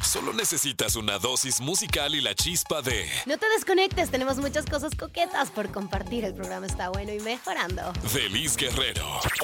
Solo necesitas una dosis musical y la chispa de... No te desconectes, tenemos muchas cosas coquetas por compartir. El programa está bueno y mejorando. de Liz Guerrero.